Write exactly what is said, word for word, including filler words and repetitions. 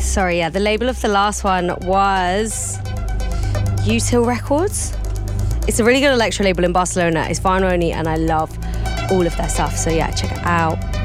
sorry, yeah. The label of the last one was Util Records. It's a really good electro label in Barcelona. It's vinyl only, and I love all of their stuff. So yeah, check it out.